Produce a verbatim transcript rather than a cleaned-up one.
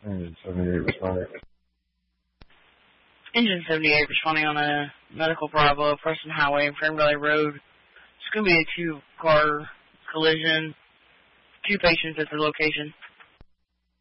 Engine seventy-eight responding. Engine seventy-eight responding on a medical Bravo, Preston Highway and Fern Valley Road. It's going to be a two-car collision. Two patients at the location.